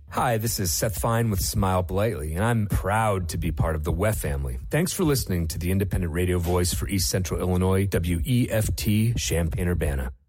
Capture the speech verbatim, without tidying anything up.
Hi, this is Seth Fine with Smile Politely, and I'm proud to be part of the W E F family. Thanks for listening to the independent radio voice for East Central Illinois, W E F T, Champaign-Urbana.